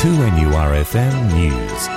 2NURFM News.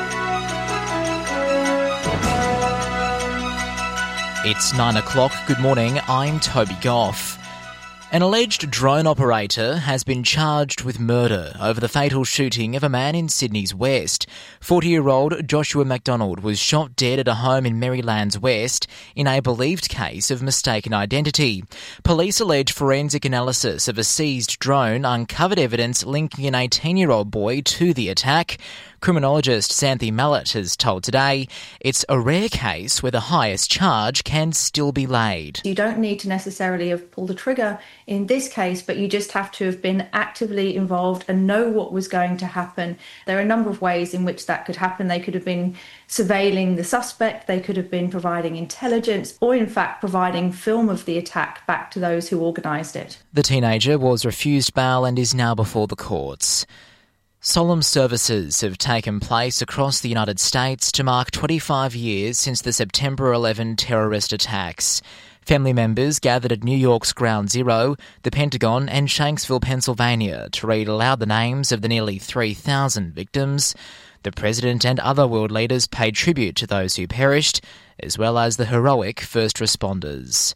It's 9 o'clock. Good morning. I'm Toby Goff. An alleged drone operator has been charged with murder over the fatal shooting of a man in Sydney's West. 40-year-old Joshua McDonald was shot dead at a home in Maryland's West in a believed case of mistaken identity. Police allege forensic analysis of a seized drone uncovered evidence linking an 18-year-old boy to the attack. Criminologist Santhi Mallet has told Today it's a rare case where the highest charge can still be laid. You don't need to necessarily have pulled the trigger in this case, but you just have to have been actively involved and know what was going to happen. There are a number of ways in which that could happen. They could have been surveilling the suspect, they could have been providing intelligence, or in fact providing film of the attack back to those who organised it. The teenager was refused bail and is now before the courts. Solemn services have taken place across the United States to mark 25 years since the September 11 terrorist attacks. Family members gathered at New York's Ground Zero, the Pentagon and Shanksville, Pennsylvania to read aloud the names of the nearly 3,000 victims. The President and other world leaders paid tribute to those who perished, as well as the heroic first responders.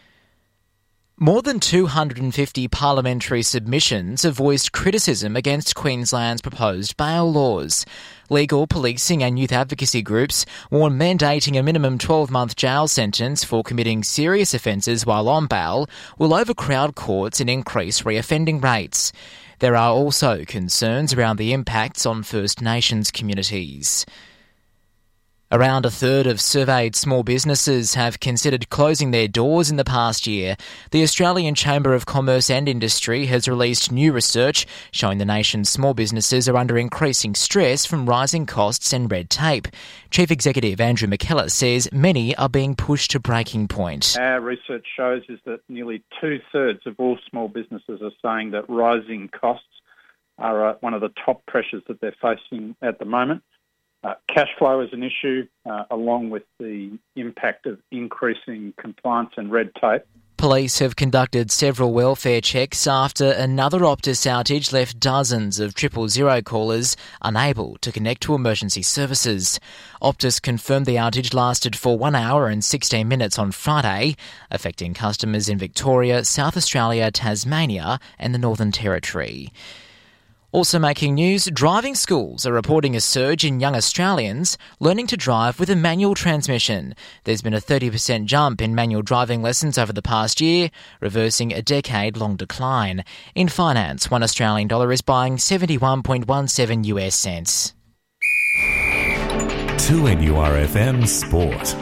More than 250 parliamentary submissions have voiced criticism against Queensland's proposed bail laws. Legal, policing and youth advocacy groups warn mandating a minimum 12-month jail sentence for committing serious offences while on bail will overcrowd courts and increase reoffending rates. There are also concerns around the impacts on First Nations communities. Around a third of surveyed small businesses have considered closing their doors in the past year. The Australian Chamber of Commerce and Industry has released new research showing the nation's small businesses are under increasing stress from rising costs and red tape. Chief Executive Andrew McKellar says many are being pushed to breaking point. Our research shows is that nearly two-thirds of all small businesses are saying that rising costs are one of the top pressures that they're facing at the moment. Cash flow is an issue, along with the impact of increasing compliance and red tape. Police have conducted several welfare checks after another Optus outage left dozens of 000 callers unable to connect to emergency services. Optus confirmed the outage lasted for 1 hour and 16 minutes on Friday, affecting customers in Victoria, South Australia, Tasmania and the Northern Territory. Also making news, driving schools are reporting a surge in young Australians learning to drive with a manual transmission. There's been a 30% jump in manual driving lessons over the past year, reversing a decade-long decline. In finance, $1 Australian is buying 71.17 US cents. 2NURFM Sport.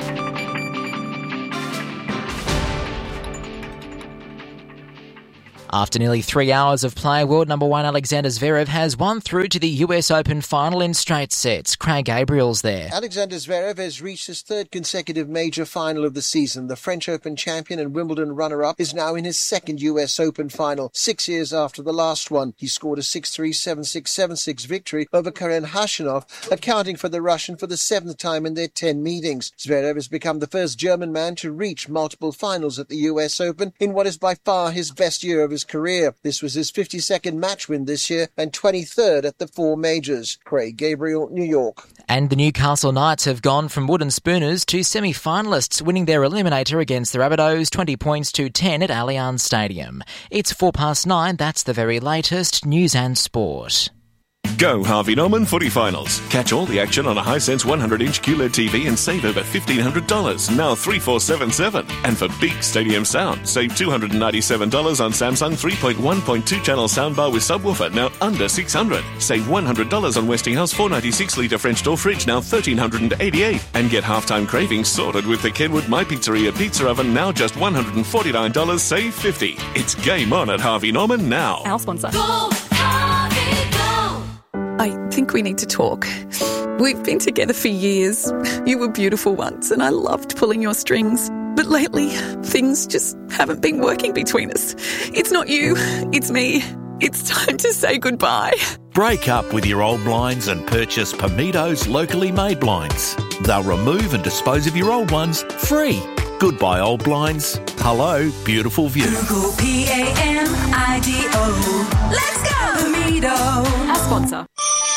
After nearly 3 hours of play, world number one Alexander Zverev has won through to the US Open final in straight sets. Craig Gabriel's there. Alexander Zverev has reached his third consecutive major final of the season. The French Open champion and Wimbledon runner-up is now in his second US Open final, 6 years after the last one. He scored a 6-3, 7-6, 7-6 victory over Karen Khachanov, accounting for the Russian for the seventh time in their 10 meetings. Zverev has become the first German man to reach multiple finals at the US Open in what is by far his best year of his career. This was his 52nd match win this year and 23rd at the four majors. Craig Gabriel, New York. And the Newcastle Knights have gone from wooden spooners to semi-finalists, winning their eliminator against the Rabbitohs 20 points to 10 at Allianz Stadium. It's 9:04. That's the very latest news and sport. Go Harvey Norman Footy Finals. Catch all the action on a Hisense 100-inch QLED TV and save over $1,500, now $3,477. And for big stadium sound, save $297 on Samsung 3.1.2 channel soundbar with subwoofer, now under $600. Save $100 on Westinghouse 496-litre French door fridge, now $1,388. And get halftime cravings sorted with the Kenwood My Pizzeria pizza oven, now just $149, save $50. It's game on at Harvey Norman now. Our sponsor. Go, Harvey, go! I think we need to talk. We've been together for years. You were beautiful once and I loved pulling your strings. But lately, things just haven't been working between us. It's not you, it's me. It's time to say goodbye. Break up with your old blinds and purchase Pamitos locally made blinds. They'll remove and dispose of your old ones free. Goodbye old blinds. Hello, beautiful view. Google Pamido. Let's go! Pamido. Our sponsor.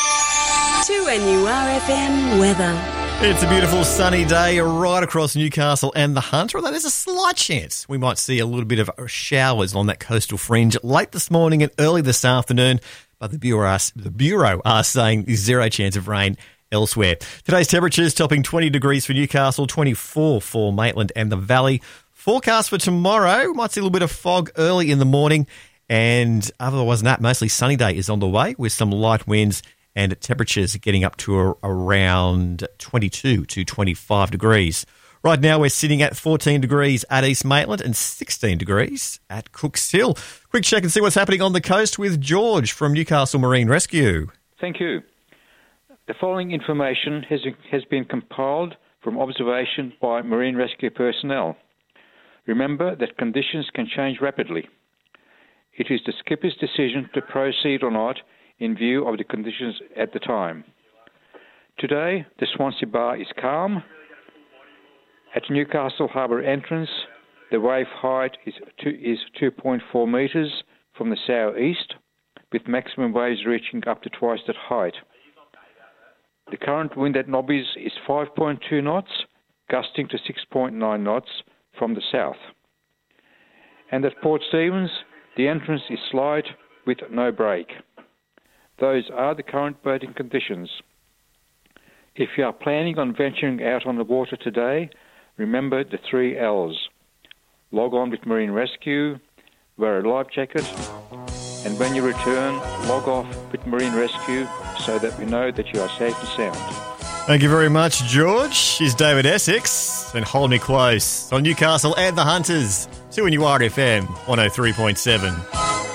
2NURFM weather. It's a beautiful sunny day right across Newcastle and the Hunter, although there's a slight chance we might see a little bit of showers on that coastal fringe late this morning and early this afternoon, but the Bureau are saying there's zero chance of rain elsewhere. Today's temperatures topping 20 degrees for Newcastle, 24 for Maitland and the Valley. Forecast for tomorrow, might see a little bit of fog early in the morning, and otherwise than that, mostly sunny day is on the way with some light winds and temperatures getting up to around 22 to 25 degrees. Right now we're sitting at 14 degrees at East Maitland and 16 degrees at Cooks Hill. Quick check and see what's happening on the coast with George from Newcastle Marine Rescue. Thank you. The following information has been compiled from observation by marine rescue personnel. Remember that conditions can change rapidly. It is the skipper's decision to proceed or not in view of the conditions at the time. Today, the Swansea Bar is calm. At Newcastle Harbour entrance, the wave height is 2.4 metres from the southeast, with maximum waves reaching up to twice that height. The current wind at Nobby's is 5.2 knots, gusting to 6.9 knots from the south. And at Port Stephens, the entrance is slight with no break. Those are the current boating conditions. If you are planning on venturing out on the water today, remember the 3 L's. Log on with Marine Rescue, wear a life jacket, and when you return, log off with Marine Rescue so that we know that you are safe and sound. Thank you very much, George. Here's David Essex and Hold Me Close on Newcastle and the Hunters, 2NURFM 103.7.